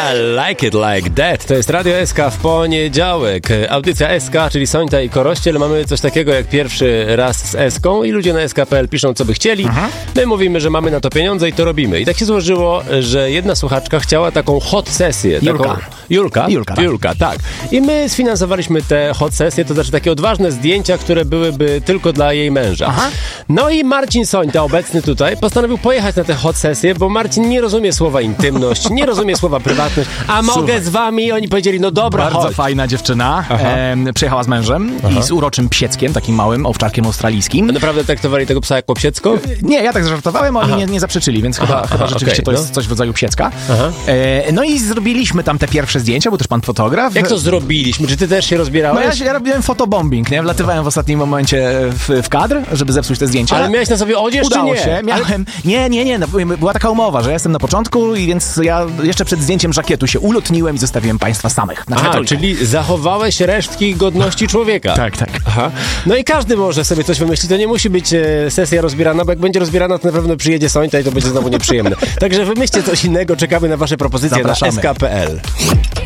Like it like that. To jest Radio SK w poniedziałek. Audycja SK, czyli Sońta i Korościel. Mamy coś takiego jak pierwszy raz z SK-ą i ludzie na SK.pl piszą, co by chcieli. My mówimy, że mamy na to pieniądze i to robimy. I tak się złożyło, że jedna słuchaczka chciała taką hot sesję. Julka, tak. I my sfinansowaliśmy te hot sesje, to znaczy takie odważne zdjęcia, które byłyby tylko dla jej męża. No i Marcin Sońta, obecny tutaj, postanowił pojechać na te hot sesje, bo Marcin nie rozumie słowa intymność, nie rozumie słowa prywatność, a mogę z wami? Oni powiedzieli, no dobra, bardzo chodź. Fajna dziewczyna, przyjechała z mężem i z uroczym psieckiem, takim małym owczarkiem australijskim. A naprawdę traktowali tego psa jak psiecko? Nie, ja tak zażartowałem, oni nie zaprzeczyli, więc chyba rzeczywiście to jest coś w rodzaju psiecka. No i zrobiliśmy tam te pierwsze zdjęcia, był też pan fotograf. Jak to zrobiliśmy? Czy ty też się rozbierałeś? No ja robiłem fotobombing, nie? Wlatywałem w ostatnim momencie w kadr, żeby zepsuć te zdjęcia. Ale miałeś na sobie odzież, Udało czy nie? się, miałem. Nie, no, była taka umowa, że ja jestem na początku i więc ja jeszcze przed zdjęciem żakietu się ulotniłem i zostawiłem państwa samych. Czyli zachowałeś resztki godności człowieka. Tak. No i każdy może sobie coś wymyślić. To nie musi być sesja rozbierana, bo jak będzie rozbierana, to na pewno przyjedzie Sońta i to będzie znowu nieprzyjemne. Także wymyślcie coś innego. Czekamy na wasze propozycje. Zapraszamy. Na sk.pl.